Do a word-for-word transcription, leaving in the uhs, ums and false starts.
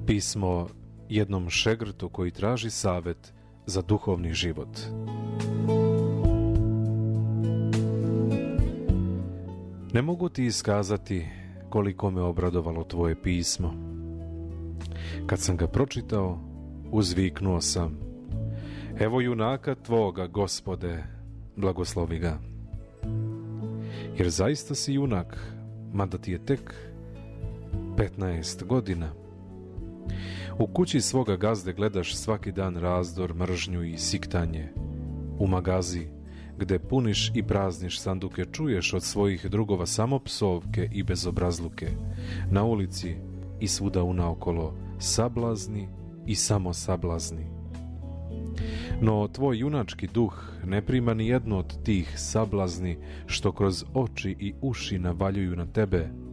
Pismo jednom šegrtu koji traži savjet za duhovni život. Ne mogu ti iskazati koliko me obradovalo tvoje pismo. Kad sam ga pročitao, uzviknuo sam: evo junaka tvoga, Gospode, blagoslovi ga. Jer zaista si junak, mada ti je tek petnaest godina. U kući svoga gazde gledaš svaki dan razdor, mržnju i siktanje. U magazi, gde puniš i prazniš sanduke, čuješ od svojih drugova samo psovke i bezobrazluke. Na ulici i svuda unaokolo sablazni i samo sablazni. No tvoj junački duh ne prima ni jednu od tih sablazni što kroz oči i uši navaljuju na tebe,